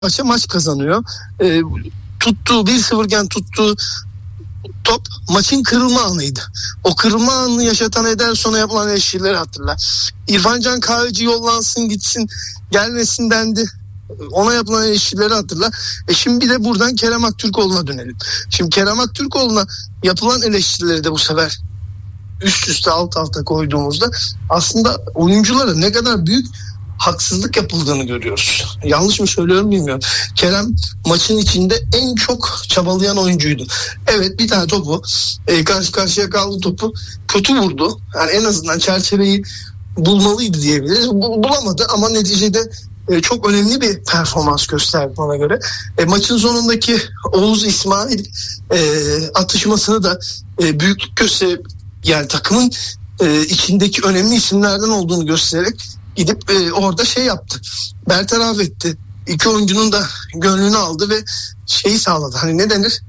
maç kazanıyor. Tuttuğu 1-0 iken tuttuğu top maçın kırılma anıydı. O kırılma anını yaşatan Ederson'a yapılan eleştirileri hatırla. İrfan Can Kahveci yollansın gitsin gelmesin dendi. Ona yapılan eleştirileri hatırla. Şimdi bir de buradan Kerem Aktürkoğlu'na dönelim. Şimdi Kerem Aktürkoğlu'na yapılan eleştirileri de bu sefer üst üste alt alta koyduğumuzda aslında oyunculara ne kadar büyük haksızlık yapıldığını görüyoruz. Yanlış mı söylüyorum bilmiyorum. Kerem maçın içinde en çok çabalayan oyuncuydu. Evet, bir tane topu karşı karşıya kaldı, topu kötü vurdu. Yani en azından çerçeveyi bulmalıydı diyebiliriz. Bulamadı ama neticede çok önemli bir performans gösterdi bana göre. Maçın sonundaki Oğuz İsmail atışmasını da büyüklük gösterip, yani takımın içindeki önemli isimlerden olduğunu göstererek gidip orada yaptı. Bertaraf etti. İki oyuncunun da gönlünü aldı ve şeyi sağladı. Hani ne denir?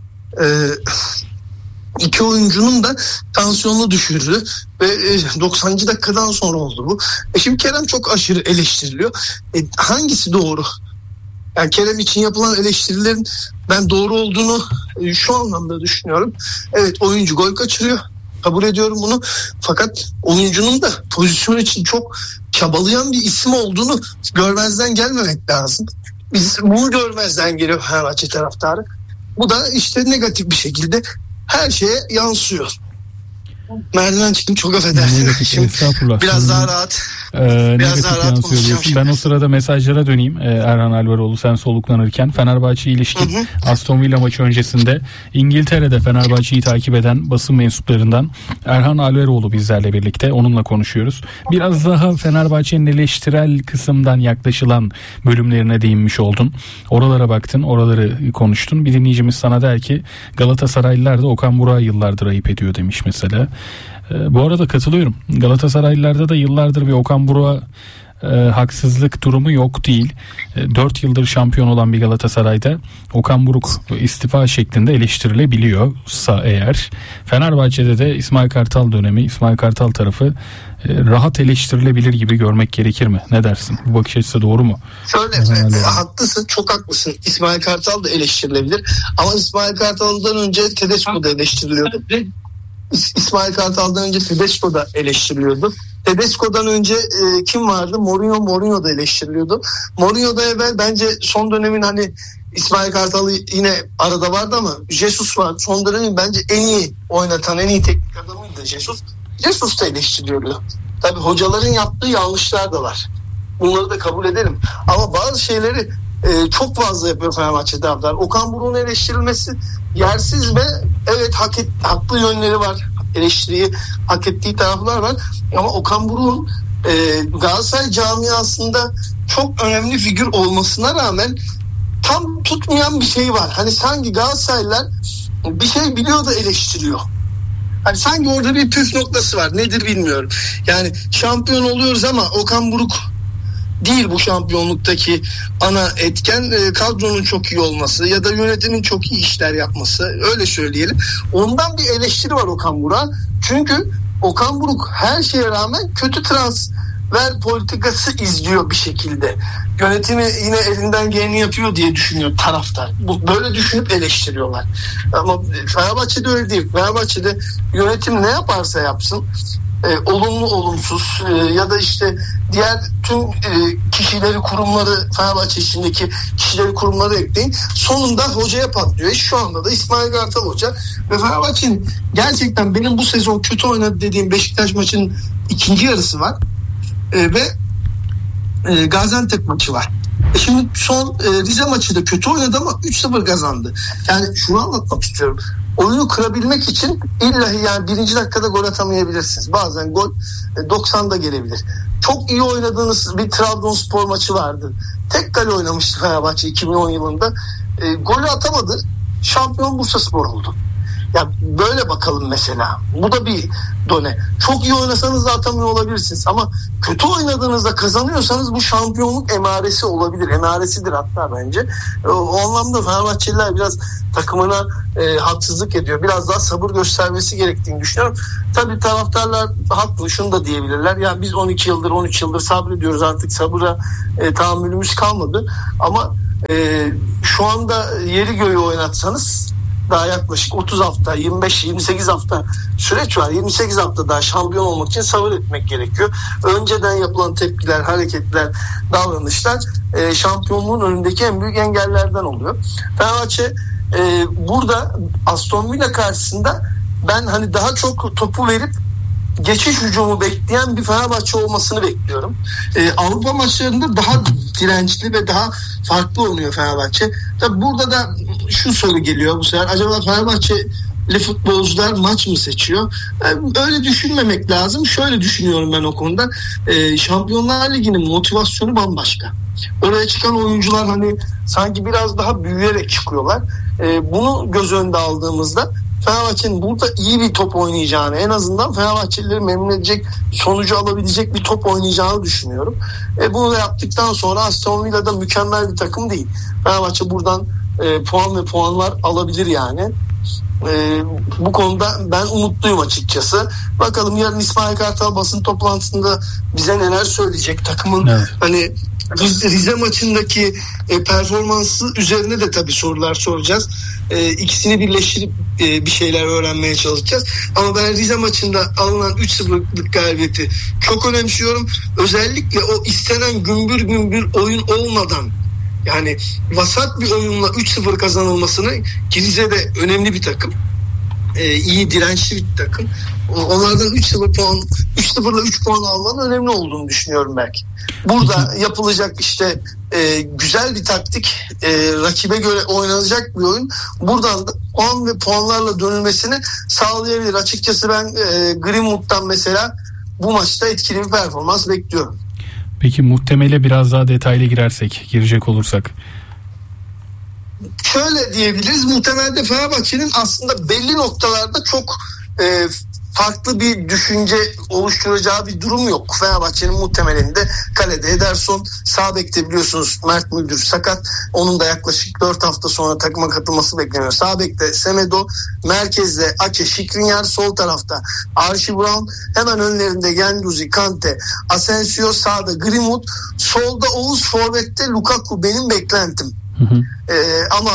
İki oyuncunun da tansiyonunu düşürdü ve 90. dakikadan sonra oldu bu. Şimdi Kerem çok aşırı eleştiriliyor. Hangisi doğru? Yani Kerem için yapılan eleştirilerin ben doğru olduğunu şu anlamda düşünüyorum. Evet, oyuncu gol kaçırıyor. Kabul ediyorum bunu. Fakat oyuncunun da pozisyon için çok çabalayan bir isim olduğunu görmezden gelmemek lazım. Biz bunu görmezden geliyor Fenerbahçe taraftarı. Bu da işte negatif bir şekilde her şeye yansıyor. Merdiven çıktım, çok affedersin. Biraz daha rahat. Biraz daha rahat konuşacağım. Ben o sırada mesajlara döneyim. Erhan Alvaroğlu, sen soluklanırken Fenerbahçe ilişkin Aston Villa maçı öncesinde İngiltere'de Fenerbahçe'yi takip eden basın mensuplarından Erhan Alvaroğlu bizlerle birlikte, onunla konuşuyoruz. Biraz daha Fenerbahçe'nin eleştirel kısımdan yaklaşılan bölümlerine değinmiş oldun. Oralara baktın, oraları konuştun. Bir dinleyicimiz sana der ki Galatasaraylılar da Okan Burak'ı yıllardır ayıp ediyor demiş mesela. Bu arada katılıyorum. Galatasaraylılarda da yıllardır bir Okan Buruk'a haksızlık durumu yok değil. 4 yıldır şampiyon olan bir Galatasaray'da Okan Buruk istifa şeklinde eleştirilebiliyorsa eğer, Fenerbahçe'de de İsmail Kartal dönemi, İsmail Kartal tarafı rahat eleştirilebilir gibi görmek gerekir mi? Ne dersin? Bu bakış açısı doğru mu? Şöyle, haklısın, çok haklısın. İsmail Kartal da eleştirilebilir. Ama İsmail Kartal'dan önce Tedesco da eleştiriliyordu. İsmail Kartal'dan önce Tedesco da eleştiriliyordu. Tedesco'dan önce kim vardı? Mourinho da eleştiriliyordu. Mourinho'da evvel bence son dönemin hani İsmail Kartal yine arada vardı ama Jesus var. Son dönemin bence en iyi oynatan, en iyi teknik adamıydı Jesus. Jesus da eleştiriliyordu. Tabii hocaların yaptığı yanlışlar da var. Bunları da kabul edelim. Ama bazı şeyleri çok fazla yapıyor Fenerbahçe taraftar. Okan Buruk'un eleştirilmesi yersiz ve evet haklı yönleri var. Eleştiriyi hak ettiği taraflar var. Ama Okan Buruk'un Galatasaray camiasında çok önemli figür olmasına rağmen tam tutmayan bir şey var. Hani sanki Galatasaraylılar bir şey biliyor da eleştiriyor. Hani sanki orada bir püf noktası var. Nedir bilmiyorum. Yani şampiyon oluyoruz ama Okan Buruk değil bu şampiyonluktaki ana etken, kadronun çok iyi olması ya da yönetimin çok iyi işler yapması, öyle söyleyelim. Ondan bir eleştiri var Okan Buruk'a. Çünkü Okan Buruk her şeye rağmen kötü transfer politikası izliyor bir şekilde. Yönetimi yine elinden geleni yapıyor diye düşünüyor taraftar. Böyle düşünüp eleştiriyorlar. Ama Fenerbahçe'de öyle değil. Fenerbahçe'de yönetim ne yaparsa yapsın, olumlu olumsuz ya da işte diğer tüm kişileri, kurumları, Fenerbahçe içindeki kişileri, kurumları ekleyin, sonunda hocaya patlıyor. Şu anda da İsmail Kartal Hoca ve Fenerbahçe'nin gerçekten benim bu sezon kötü oynadı dediğim Beşiktaş maçının ikinci yarısı var ve Gaziantep maçı var. Şimdi son Rize maçı da kötü oynadı ama 3-0 kazandı. Yani şunu anlatmak istiyorum. Oyunu kırabilmek için illa yani birinci dakikada gol atamayabilirsiniz. Bazen gol 90'da gelebilir. Çok iyi oynadığınız bir Trabzonspor maçı vardı. Tek kale oynamıştı Fenerbahçe 2010 yılında. Golü atamadı. Şampiyon Bursaspor oldu. Ya böyle bakalım mesela. Bu da bir done. Çok iyi oynasanız da atamıyor olabilirsiniz. Ama kötü oynadığınızda kazanıyorsanız bu şampiyonluk emaresi olabilir. Emaresidir hatta bence. O anlamda Fenerbahçeliler biraz takımına haksızlık ediyor. Biraz daha sabır göstermesi gerektiğini düşünüyorum. Tabii taraftarlar haklı. Şunu da diyebilirler. Ya biz 12 yıldır 13 yıldır sabrediyoruz, artık sabıra tahammülümüz kalmadı. Ama Şu anda yeri göğü oynatsanız daha yaklaşık 30 hafta, 25-28 hafta süreç var. 28 hafta daha şampiyon olmak için sabır etmek gerekiyor. Önceden yapılan tepkiler, hareketler, davranışlar şampiyonluğun önündeki en büyük engellerden oluyor. Fenerbahçe burada Aston Villa karşısında ben hani daha çok topu verip geçiş hücumu bekleyen bir Fenerbahçe olmasını bekliyorum. Avrupa maçlarında daha dirençli ve daha farklı oynuyor Fenerbahçe. Tabii burada da şu soru geliyor bu sefer. Acaba Fenerbahçeli futbolcular maç mı seçiyor? Öyle düşünmemek lazım. Şöyle düşünüyorum ben o konuda. Şampiyonlar Ligi'nin motivasyonu bambaşka. Oraya çıkan oyuncular hani sanki biraz daha büyüyerek çıkıyorlar. Bunu göz önünde aldığımızda Fenerbahçe'nin burada iyi bir top oynayacağını, en azından Fenerbahçelileri memnun edecek, sonucu alabilecek bir top oynayacağını düşünüyorum. Bunu da yaptıktan sonra Aston Villa'da mükemmel bir takım değil. Fenerbahçe buradan puan ve puanlar alabilir yani. Bu konuda ben umutluyum açıkçası. Bakalım yarın İsmail Kartal basın toplantısında bize neler söyleyecek, takımın hani Rize maçındaki performansı üzerine de tabii sorular soracağız. İkisini birleştirip bir şeyler öğrenmeye çalışacağız. Ama ben Rize maçında alınan 3-0'lık galibiyeti çok önemsiyorum. Özellikle o istenen gümbür gümbür oyun olmadan, yani vasat bir oyunla 3-0 kazanılmasını, ki Rize de önemli bir takım. İyi dirençli bir takım. Onlardan 3-0'la 3 puan almanın önemli olduğunu düşünüyorum belki. Burada yapılacak işte güzel bir taktik, rakibe göre oynanacak bir oyun. Buradan da puan ve puanlarla dönülmesini sağlayabilir. Açıkçası ben Greenwood'dan mesela bu maçta etkili bir performans bekliyorum. Peki muhtemele biraz daha detaylı girecek olursak. Şöyle diyebiliriz. Muhtemelde Fenerbahçe'nin aslında belli noktalarda çok farklı bir düşünce oluşturacağı bir durum yok. Fenerbahçe'nin muhtemelinde kalede Ederson, sağ bekte biliyorsunuz Mert Müldür sakat. Onun da yaklaşık 4 hafta sonra takıma katılması bekleniyor. Sağ bekte Semedo, merkezde Ake, Skriniar, sol tarafta Archie Brown, hemen önlerinde Guendouzi, Kante, Asensio, sağda Greenwood, solda Oğuz, forvette Lukaku benim beklentim. Ama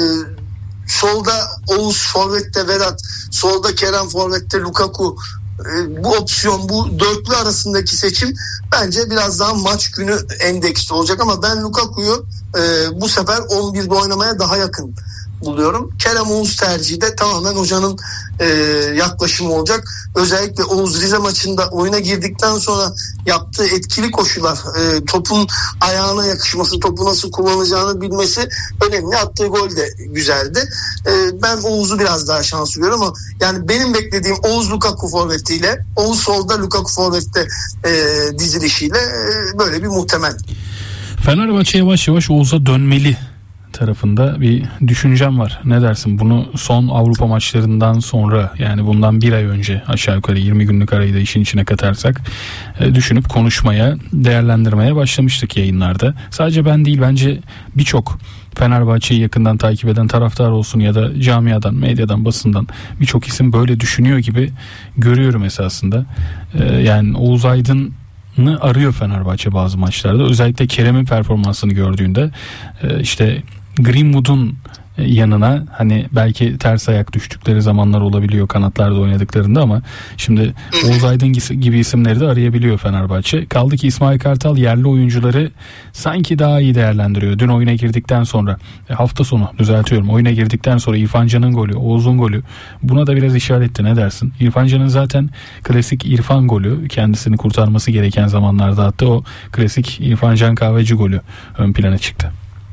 solda Oğuz, forvette Vedat, solda Kerem, forvette Lukaku, bu opsiyon, bu dörtlü arasındaki seçim bence biraz daha maç günü endeksli olacak ama ben Lukaku'yu bu sefer 11'de oynamaya daha yakın buluyorum. Kerem Oğuz tercihi de tamamen hocanın yaklaşımı olacak. Özellikle Oğuz Rize maçında oyuna girdikten sonra yaptığı etkili koşular, topun ayağına yakışması, topu nasıl kullanacağını bilmesi önemli. Attığı gol de güzeldi. Ben Oğuz'u biraz daha şanslı görüyorum ama yani benim beklediğim Oğuz Lukaku forvetiyle, Oğuz solda Lukaku forvette dizilişiyle böyle bir muhtemel. Fenerbahçe yavaş yavaş Oğuz'a dönmeli tarafında bir düşüncem var. Ne dersin? Bunu son Avrupa maçlarından sonra, yani bundan bir ay önce, aşağı yukarı 20 günlük arayı da işin içine katarsak düşünüp konuşmaya, değerlendirmeye başlamıştık yayınlarda. Sadece ben değil, bence birçok Fenerbahçe'yi yakından takip eden taraftar olsun ya da camiadan, medyadan, basından birçok isim böyle düşünüyor gibi görüyorum esasında. Yani Oğuz Aydın'ı arıyor Fenerbahçe bazı maçlarda. Özellikle Kerem'in performansını gördüğünde işte Greenwood'un yanına hani belki ters ayak düştükleri zamanlar olabiliyor kanatlarda oynadıklarında ama şimdi Oğuz Aydın gibi isimleri de arayabiliyor Fenerbahçe. Kaldı ki İsmail Kartal yerli oyuncuları sanki daha iyi değerlendiriyor. Dün oyuna girdikten sonra, hafta sonu düzeltiyorum, oyuna girdikten sonra İrfan Can'ın golü, Oğuz'un golü, buna da biraz işaretti. Ne dersin? İrfan Can'ın zaten klasik İrfan golü, kendisini kurtarması gereken zamanlarda attı, o klasik İrfan Can Kahveci golü ön plana çıktı.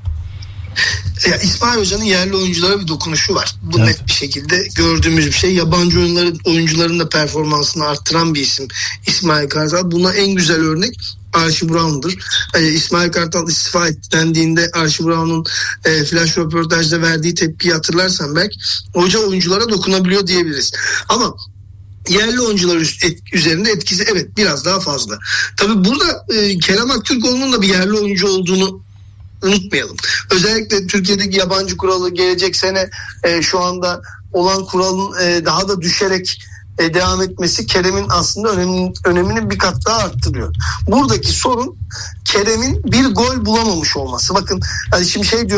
Ya İsmail Hoca'nın yerli oyunculara bir dokunuşu var. Bu net bir şekilde gördüğümüz bir şey. Yabancı oyuncuların da performansını arttıran bir isim İsmail Kartal. Buna en güzel örnek Archie Brown'dur. İsmail Kartal istifa dendiğinde Archie Brown'un flash röportajda verdiği tepkiyi hatırlarsan belki, hoca oyunculara dokunabiliyor diyebiliriz. Ama yerli oyuncular üzerinde etkisi evet biraz daha fazla. Tabii burada Kerem Aktürkoğlu'nun da bir yerli oyuncu olduğunu unutmayalım. Özellikle Türkiye'deki yabancı kuralı gelecek sene şu anda olan kuralın daha da düşerek devam etmesi Kerem'in aslında önemini bir kat daha arttırıyor. Buradaki sorun Kerem'in bir gol bulamamış olması. Bakın hani şimdi şey diyor